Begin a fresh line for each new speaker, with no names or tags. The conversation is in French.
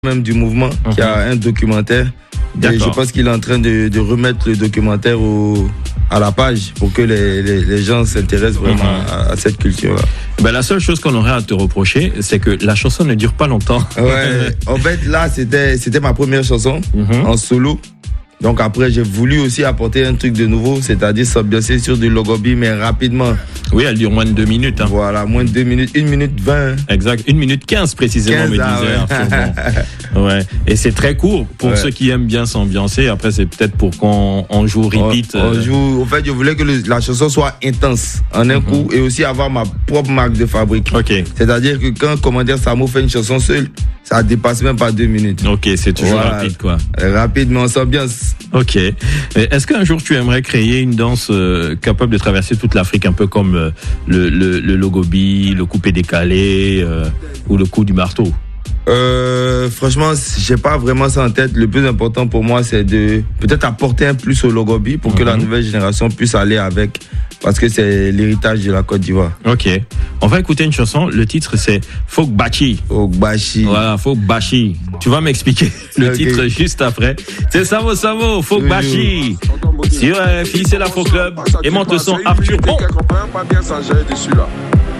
même du mouvement qui a un documentaire. Et je pense qu'il est en train de remettre le documentaire à la page pour que les gens s'intéressent vraiment à cette culture-là.
Ben, la seule chose qu'on aurait à te reprocher, c'est que la chanson ne dure pas longtemps.
Ouais, en fait, là, c'était ma première chanson en solo. Donc après, j'ai voulu aussi apporter un truc de nouveau, c'est-à-dire s'ambiancer sur du Logobi, mais rapidement.
Oui, elle dure moins de 2 minutes. Hein.
Voilà, moins de 2 minutes, 1 minute 20.
Exact, 1 minute 15 précisément, 15, me disait Arthur. Ouais. Et c'est très court pour ceux qui aiment bien s'ambiancer. Après, c'est peut-être pour qu'on joue repeat.
On joue, en fait, je voulais que la chanson soit intense en un coup et aussi avoir ma propre marque de fabrique.
Okay.
C'est-à-dire que quand Commander Samo fait une chanson seule, ça dépasse même pas 2 minutes.
Ok, c'est toujours rapide, quoi.
Rapide, mais on s'ambiance.
Ok. Est-ce qu'un jour tu aimerais créer une danse capable de traverser toute l'Afrique, un peu comme le Logobi, le coupé décalé ou le coup du marteau?
Franchement, j'ai pas vraiment ça en tête. Le plus important pour moi, c'est de peut-être apporter un plus au Logobi pour que la nouvelle génération puisse aller avec, parce que c'est l'héritage de la Côte d'Ivoire. Ok.
On va écouter une chanson. Le titre, c'est Fogbachi.
Fogbachi.
Voilà, Fogbachi. Tu vas m'expliquer le titre juste après. C'est Samo, Fogbachi. Sur RFI, c'est l'Afro Club. Et monte le son, Arthur Bon.